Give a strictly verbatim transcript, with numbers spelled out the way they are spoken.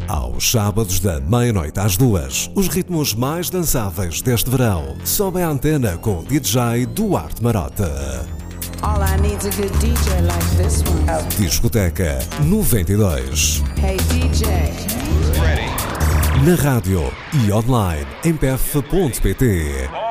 Aos sábados da meia-noite às duas, os ritmos mais dançáveis deste verão sobem à antena com o D J Duarte Marota. All I need's a good D J like this one. Discoteca noventa e dois. Hey D J. Na rádio e online em p f ponto p t.